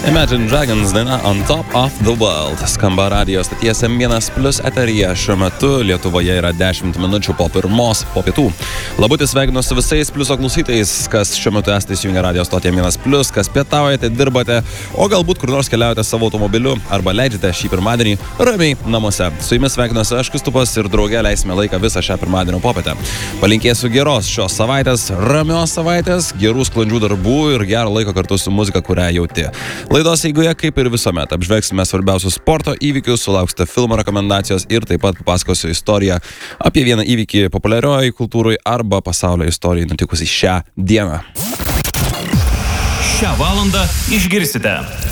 Imagine Dragons daina On Top of the World skamba radijos stoties M1+ eteryje. Šiuo metu Lietuvoje yra 10 minučių po 1 po pietų. Labutį sveikinu su visais pliuso klausytojais, kas šiuo metu esate įsijungę radijos stotį M1+, kas pietaujate, dirbate, o galbūt kur nors keliaujate savo automobiliu arba leidžiate šį pirmadienį ramiai namuose. Su jumis sveikinuosi aš, Kristupas, ir drauge leisime laiką visą šią pirmadienio popietę. Palinkėsiu geros šios savaitės, ramios savaitės, gerų sklandžių darbų ir gero laiko kartu su muzika, kurią jauti. Laidos eigoje, kaip ir visuomet, apžvelgsime svarbiausius sporto įvykius, sulauksite filmo rekomendacijos ir taip pat papasakosiu istoriją apie vieną įvykį populiarioji kultūrai arba pasaulio istorijai nutikusi šią dieną. Šią valandą išgirsite